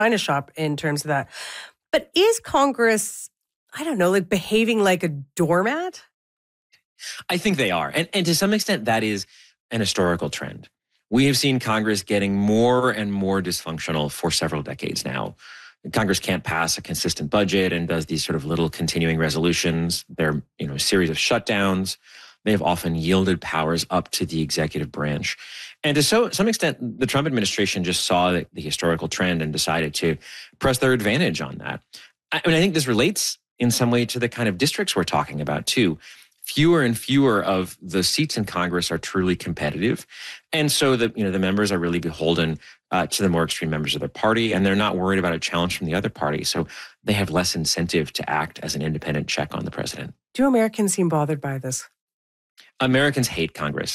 China shop in terms of that. But is Congress, I don't know, like behaving like a doormat? I think they are. And to some extent, that is an historical trend. We have seen Congress getting more and more dysfunctional for several decades now. Congress can't pass a consistent budget and does these sort of little continuing resolutions. They're, a series of shutdowns. They have often yielded powers up to the executive branch. And to some extent, the Trump administration just saw the historical trend and decided to press their advantage on that. I think this relates in some way to the kind of districts we're talking about too. Fewer and fewer of the seats in Congress are truly competitive. And so the members are really beholden to the more extreme members of their party, and they're not worried about a challenge from the other party. So they have less incentive to act as an independent check on the president. Do Americans seem bothered by this? Americans hate Congress.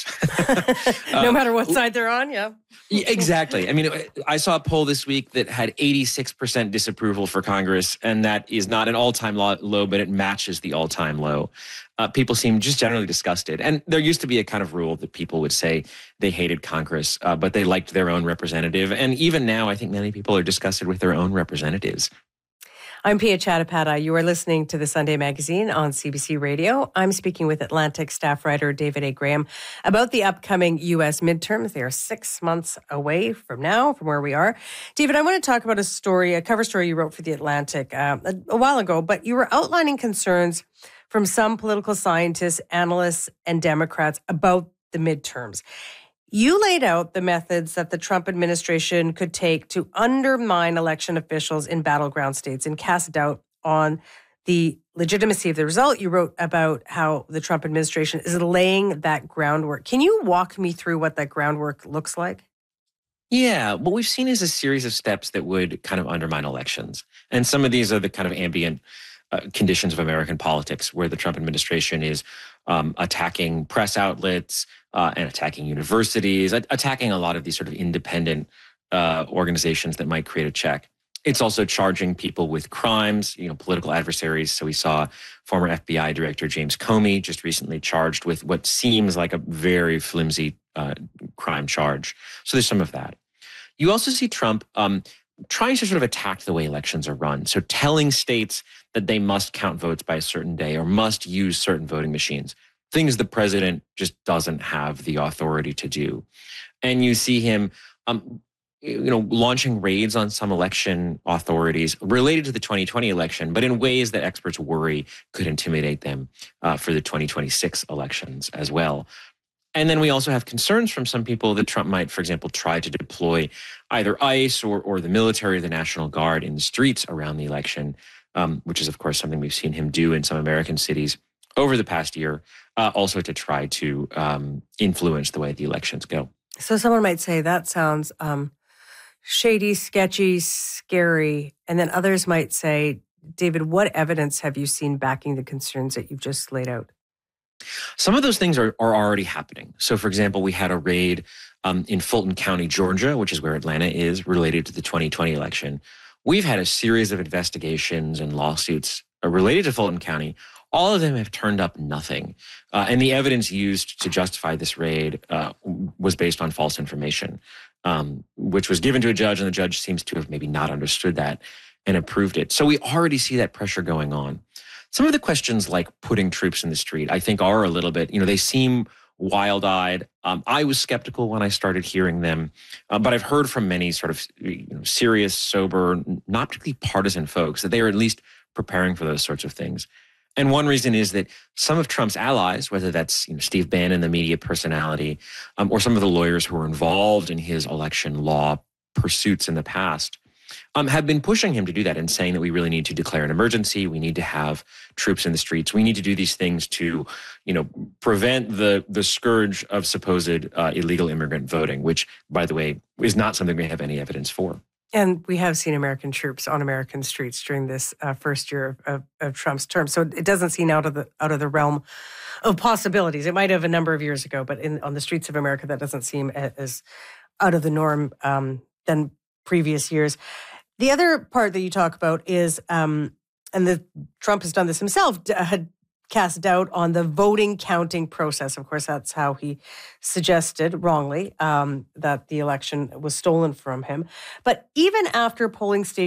No matter what side they're on, yeah. Exactly. I saw a poll this week that had 86% disapproval for Congress, and that is not an all-time low, but it matches the all-time low. People seem just generally disgusted. And there used to be a kind of rule that people would say they hated Congress, but they liked their own representative. And even now, I think many people are disgusted with their own representatives. I'm Pia Chattopadhyay. You are listening to The Sunday Magazine on CBC Radio. I'm speaking with Atlantic staff writer David A. Graham about the upcoming U.S. midterms. They are 6 months away from now, from where we are. David, I want to talk about a cover story you wrote for The Atlantic a while ago, but you were outlining concerns from some political scientists, analysts, and Democrats about the midterms. You laid out the methods that the Trump administration could take to undermine election officials in battleground states and cast doubt on the legitimacy of the result. You wrote about how the Trump administration is laying that groundwork. Can you walk me through what that groundwork looks like? Yeah, what we've seen is a series of steps that would kind of undermine elections. And some of these are the kind of ambient conditions of American politics, where the Trump administration is attacking press outlets and attacking universities, attacking a lot of these sort of independent organizations that might create a check. It's also charging people with crimes, political adversaries. So we saw former FBI Director James Comey just recently charged with what seems like a very flimsy crime charge. So there's some of that. You also see Trump trying to sort of attack the way elections are run. So telling states that they must count votes by a certain day or must use certain voting machines, things the president just doesn't have the authority to do. And you see him, launching raids on some election authorities related to the 2020 election, but in ways that experts worry could intimidate them for the 2026 elections as well. And then we also have concerns from some people that Trump might, for example, try to deploy either ICE or the military or the National Guard in the streets around the election, which is, of course, something we've seen him do in some American cities over the past year, also to try to influence the way the elections go. So someone might say that sounds shady, sketchy, scary. And then others might say, David, what evidence have you seen backing the concerns that you've just laid out? Some of those things are already happening. So, for example, we had a raid in Fulton County, Georgia, which is where Atlanta is, related to the 2020 election. We've had a series of investigations and lawsuits related to Fulton County. All of them have turned up nothing. And the evidence used to justify this raid was based on false information, which was given to a judge, and the judge seems to have maybe not understood that and approved it. So we already see that pressure going on. Some of the questions like putting troops in the street, I think are a little bit, they seem wild-eyed. I was skeptical when I started hearing them, but I've heard from many sort of serious, sober, not particularly partisan folks that they are at least preparing for those sorts of things. And one reason is that some of Trump's allies, whether that's Steve Bannon, the media personality, or some of the lawyers who were involved in his election law pursuits in the past, have been pushing him to do that and saying that we really need to declare an emergency. We need to have troops in the streets. We need to do these things to, prevent the scourge of supposed illegal immigrant voting, which, by the way, is not something we have any evidence for. And we have seen American troops on American streets during this first year of Trump's term. So it doesn't seem out of the realm of possibilities. It might have a number of years ago, but on the streets of America, that doesn't seem as out of the norm than previous years. The other part that you talk about is, Trump has done this himself, had cast doubt on the voting counting process. Of course, that's how he suggested, wrongly, that the election was stolen from him. But even after polling stations